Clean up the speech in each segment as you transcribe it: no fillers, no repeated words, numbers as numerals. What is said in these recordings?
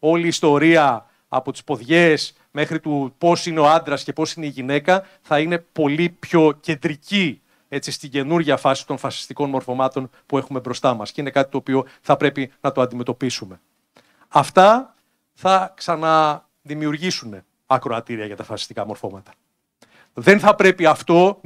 όλη η ιστορία από τις ποδιές μέχρι του πώς είναι ο άντρας και πώς είναι η γυναίκα θα είναι πολύ πιο κεντρική έτσι, στην καινούργια φάση των φασιστικών μορφωμάτων που έχουμε μπροστά μας. Και είναι κάτι το οποίο θα πρέπει να το αντιμετωπίσουμε. Αυτά θα ξαναδημιουργήσουν ακροατήρια για τα φασιστικά μορφώματα. Δεν θα πρέπει αυτό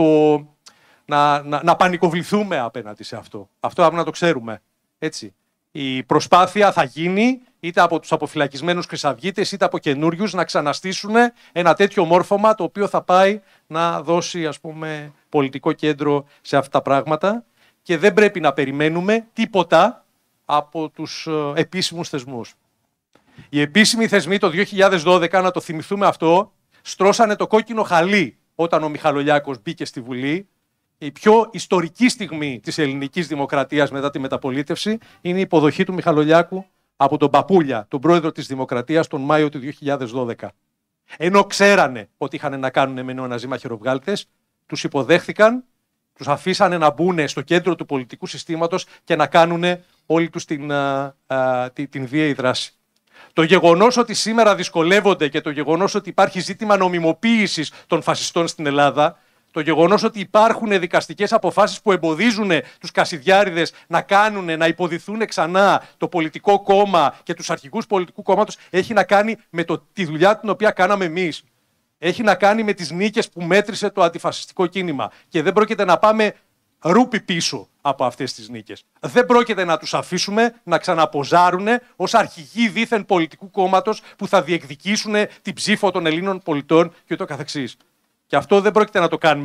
να πανικοβληθούμε απέναντι σε αυτό. Αυτό πρέπει να το ξέρουμε. Έτσι. Η προσπάθεια θα γίνει είτε από τους αποφυλακισμένους χρυσαυγίτες είτε από καινούριους να ξαναστήσουν ένα τέτοιο μόρφωμα το οποίο θα πάει να δώσει ας πούμε, πολιτικό κέντρο σε αυτά τα πράγματα και δεν πρέπει να περιμένουμε τίποτα από τους επίσημους θεσμούς. Οι επίσημοι θεσμοί το 2012, να το θυμηθούμε αυτό, στρώσανε το κόκκινο χαλί όταν ο Μιχαλολιάκος μπήκε στη Βουλή. Η πιο ιστορική στιγμή της ελληνικής δημοκρατίας μετά τη μεταπολίτευση είναι η υποδοχή του Μιχαλολιάκου από τον Παπούλια, τον πρόεδρο της Δημοκρατίας, τον Μάιο του 2012. Ενώ ξέρανε ότι είχαν να κάνουν με νεοναζί μαχαιροβγάλτες, τους υποδέχθηκαν, τους αφήσανε να μπουν στο κέντρο του πολιτικού συστήματος και να κάνουν όλη τους την βίαιη δράση. Το γεγονός ότι σήμερα δυσκολεύονται και το γεγονός ότι υπάρχει ζήτημα νομιμοποίησης των φασιστών στην Ελλάδα, το γεγονός ότι υπάρχουν δικαστικές αποφάσεις που εμποδίζουν τους Κασιδιάρηδες να υποδηθούν ξανά το πολιτικό κόμμα και τους αρχηγούς πολιτικού κόμματος, έχει να κάνει με τη δουλειά την οποία κάναμε εμείς. Έχει να κάνει με τις νίκες που μέτρησε το αντιφασιστικό κίνημα. Και δεν πρόκειται να πάμε ρούπι πίσω από αυτές τις νίκες. Δεν πρόκειται να τους αφήσουμε να ξαναποζάρουν ως αρχηγοί δήθεν πολιτικού κόμματος που θα διεκδικήσουν την ψήφο των Ελλήνων πολιτών και ούτω καθεξής. Και αυτό δεν πρόκειται να το κάνουμε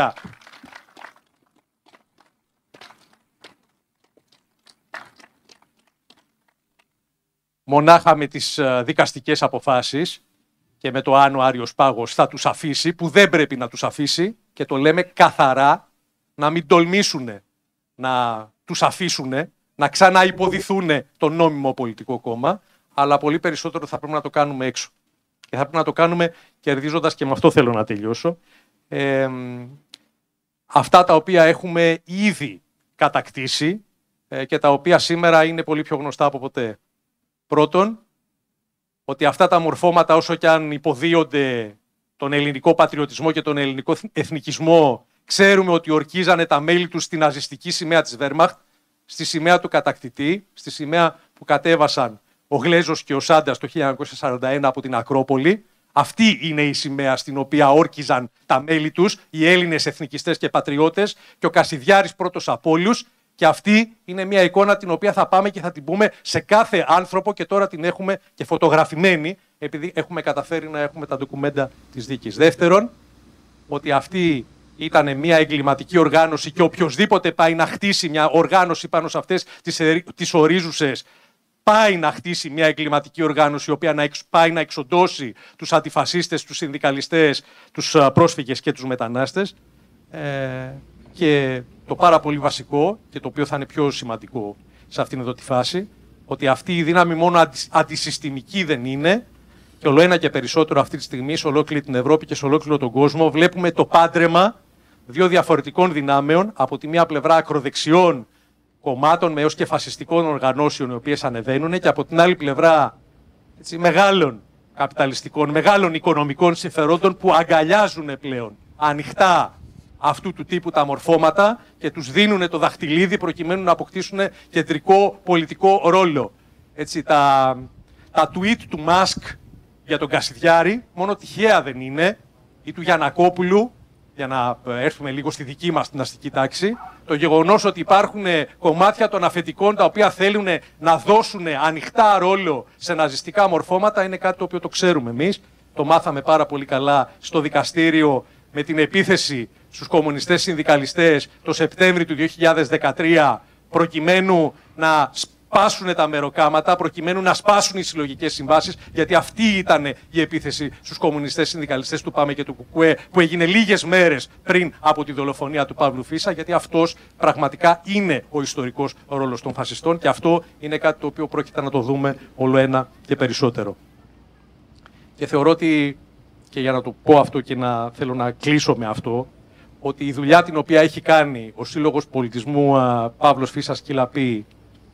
μονάχα με τις δικαστικές αποφάσεις και με το αν ο Άριος Πάγος θα τους αφήσει, που δεν πρέπει να τους αφήσει και το λέμε καθαρά, να μην τολμήσουν να τους αφήσουν, να ξαναϋποδηθούν το νόμιμο πολιτικό κόμμα, αλλά πολύ περισσότερο θα πρέπει να το κάνουμε έξω. Και θα πρέπει να το κάνουμε κερδίζοντας, και με αυτό θέλω να τελειώσω, αυτά τα οποία έχουμε ήδη κατακτήσει και τα οποία σήμερα είναι πολύ πιο γνωστά από ποτέ. Πρώτον, ότι αυτά τα μορφώματα όσο και αν υποδίονται τον ελληνικό πατριωτισμό και τον ελληνικό εθνικισμό, ξέρουμε ότι ορκίζανε τα μέλη τους στη ναζιστική σημαία της Βέρμαχτ, στη σημαία του κατακτητή, στη σημαία που κατέβασαν ο Γλέζος και ο Σάντας το 1941 από την Ακρόπολη. Αυτή είναι η σημαία στην οποία όρκιζαν τα μέλη τους, οι Έλληνες εθνικιστές και πατριώτες, και ο Κασιδιάρης πρώτος από όλους. Και αυτή είναι μια εικόνα την οποία θα πάμε και θα την πούμε σε κάθε άνθρωπο και τώρα την έχουμε και φωτογραφημένη, επειδή έχουμε καταφέρει να έχουμε τα ντοκουμέντα της δίκης. Δεύτερον, ότι αυτή ήταν μια εγκληματική οργάνωση και οποιοσδήποτε πάει να χτίσει μια οργάνωση πάνω σε αυτές τις ορίζουσες, πάει να χτίσει μια εγκληματική οργάνωση η οποία πάει να εξοντώσει τους αντιφασίστες, τους συνδικαλιστές, τους πρόσφυγες και τους μετανάστες. Και το πάρα πολύ βασικό και το οποίο θα είναι πιο σημαντικό σε αυτήν εδώ τη φάση, ότι αυτή η δύναμη μόνο αντισυστημική δεν είναι, και ολοένα και περισσότερο αυτή τη στιγμή σε ολόκληρη την Ευρώπη και σε ολόκληρο τον κόσμο βλέπουμε το πάντρεμα δύο διαφορετικών δυνάμεων, από τη μία πλευρά ακροδεξιών κομμάτων με έως και φασιστικών οργανώσεων οι οποίες ανεβαίνουν, και από την άλλη πλευρά έτσι, μεγάλων καπιταλιστικών, μεγάλων οικονομικών συμφερόντων που αγκαλιάζουν πλέον ανοιχτά αυτού του τύπου τα μορφώματα και τους δίνουν το δαχτυλίδι προκειμένου να αποκτήσουν κεντρικό πολιτικό ρόλο. Έτσι, τα tweet του Μάσκ για τον Κασιδιάρη μόνο τυχαία δεν είναι, ή του Γιαννακόπουλου, για να έρθουμε λίγο στη δική μας την αστική τάξη. Το γεγονός ότι υπάρχουν κομμάτια των αφεντικών τα οποία θέλουν να δώσουν ανοιχτά ρόλο σε ναζιστικά μορφώματα είναι κάτι το οποίο το ξέρουμε εμείς. Το μάθαμε πάρα πολύ καλά στο δικαστήριο με την επίθεση στους κομμουνιστές συνδικαλιστές το Σεπτέμβρη του 2013, προκειμένου να σπάσουν τα μεροκάματα, προκειμένου να σπάσουν οι συλλογικές συμβάσεις, γιατί αυτή ήταν η επίθεση στους κομμουνιστές συνδικαλιστές του ΠΑΜΕ και του ΚΚΕ, που έγινε λίγες μέρες πριν από τη δολοφονία του Παύλου Φίσα, γιατί αυτός πραγματικά είναι ο ιστορικός ρόλος των φασιστών και αυτό είναι κάτι το οποίο πρόκειται να το δούμε όλο ένα και περισσότερο. Και θεωρώ ότι, και για να το πω αυτό και θέλω να κλείσω με αυτό, ότι η δουλειά την οποία έχει κάνει ο Σύλλογος Πολιτισμού Παύλος Φίσας Κυλαπή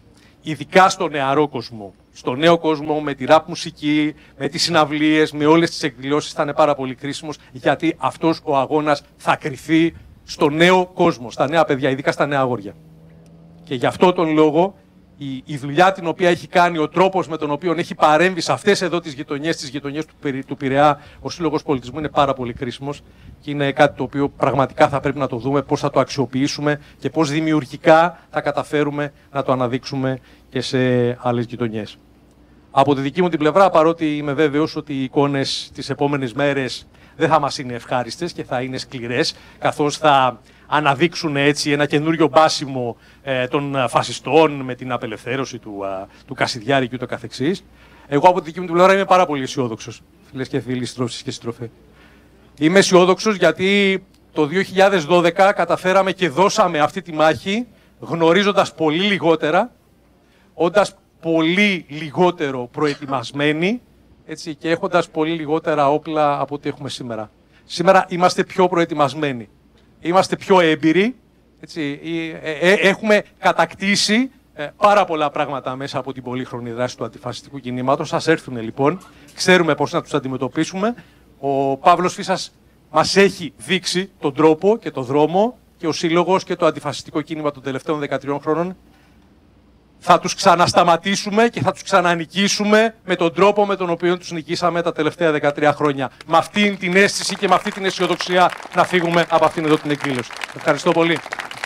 ειδικά στο νεαρό κόσμο. Στο νέο κόσμο, με τη ραπ μουσική, με τις συναυλίες, με όλες τις εκδηλώσεις, θα είναι πάρα πολύ κρίσιμος, γιατί αυτός ο αγώνας θα κριθεί στο νέο κόσμο, στα νέα παιδιά, ειδικά στα νέα αγόρια. Και γι' αυτό τον λόγο η δουλειά την οποία έχει κάνει, ο τρόπος με τον οποίο έχει παρέμβει σε αυτές εδώ τις γειτονιές του Πειραιά, ο Σύλλογος Πολιτισμού είναι πάρα πολύ κρίσιμος και είναι κάτι το οποίο πραγματικά θα πρέπει να το δούμε, πώς θα το αξιοποιήσουμε και πώς δημιουργικά θα καταφέρουμε να το αναδείξουμε και σε άλλες γειτονιές. Από τη δική μου την πλευρά, παρότι είμαι βέβαιος ότι οι εικόνες τις επόμενες μέρες δεν θα μας είναι ευχάριστες και θα είναι σκληρές, καθώς θα αναδείξουν έτσι ένα καινούριο μπάσιμο των φασιστών με την απελευθέρωση του Κασιδιάρη και ούτω καθεξής. Εγώ από τη δική μου την πλευρά είμαι πάρα πολύ αισιόδοξος, φίλες και φίλοι, συντρόφισσες και συντροφοί. Είμαι αισιόδοξος γιατί το 2012 καταφέραμε και δώσαμε αυτή τη μάχη γνωρίζοντας πολύ λιγότερα, όντας πολύ λιγότερο προετοιμασμένοι, έτσι, και έχοντας πολύ λιγότερα όπλα από ό,τι έχουμε σήμερα. Σήμερα είμαστε πιο προετοιμασμένοι. Είμαστε πιο έμπειροι, έτσι, έχουμε κατακτήσει πάρα πολλά πράγματα μέσα από την πολύχρονη δράση του αντιφασιστικού κινήματος. Ας έρθουν λοιπόν, ξέρουμε πώς να τους αντιμετωπίσουμε. Ο Παύλος Φίσας μας έχει δείξει τον τρόπο και τον δρόμο και ο Σύλλογος και το αντιφασιστικό κίνημα των τελευταίων 13 χρόνων. Θα τους ξανασταματήσουμε και θα τους ξανανικήσουμε με τον τρόπο με τον οποίο τους νικήσαμε τα τελευταία 13 χρόνια. Με αυτήν την αίσθηση και με αυτή την αισιοδοξία να φύγουμε από αυτήν εδώ την εκδήλωση. Ευχαριστώ πολύ.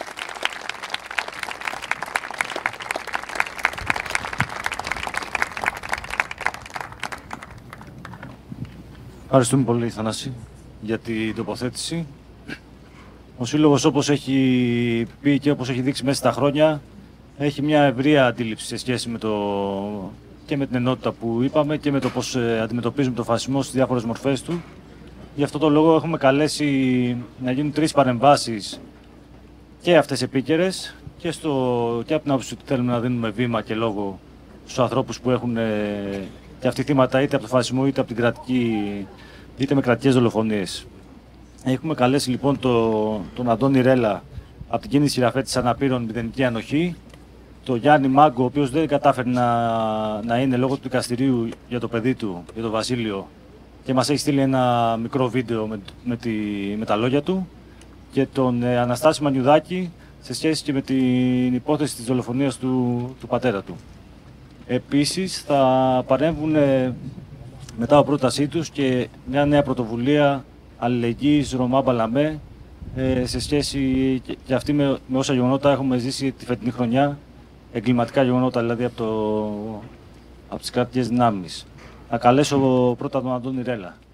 Ευχαριστούμε πολύ, Θανάση, για την τοποθέτηση. Ο Σύλλογος, όπως έχει πει και όπως έχει δείξει μέσα στα χρόνια, έχει μια ευρεία αντίληψη σε σχέση και με την ενότητα που είπαμε και με το πώς αντιμετωπίζουμε τον φασισμό στις διάφορες μορφές του. Γι' αυτό το λόγο έχουμε καλέσει να γίνουν 3 παρεμβάσεις και αυτές επίκαιρες και από την άποψη ότι θέλουμε να δίνουμε βήμα και λόγο στους ανθρώπους που έχουν και αυτοί θύματα είτε από το φασισμό είτε από την είτε με κρατικές δολοφονίες. Έχουμε καλέσει λοιπόν τον Αντώνη Ρέλα από την κίνηση Χειραφέτης Αναπήρων Μηδενική Ανοχή, τον Γιάννη Μάγκο, ο οποίος δεν κατάφερε να είναι λόγω του δικαστηρίου για το παιδί του, για τον Βασίλειο, και μας έχει στείλει ένα μικρό βίντεο με τα λόγια του, και τον Αναστάση Μανιουδάκη σε σχέση και με την υπόθεση της δολοφονίας του πατέρα του. Επίσης θα παρέμβουν μετά από πρότασή τους και μια νέα πρωτοβουλία αλληλεγγύης Ρωμά Μπαλαμέ σε σχέση και αυτή με όσα γεγονότα έχουμε ζήσει τη φετινή χρονιά, εγκληματικά γεγονότα δηλαδή από τις κρατικές δυνάμεις. Θα καλέσω πρώτα τον Αντώνη Ρέλα.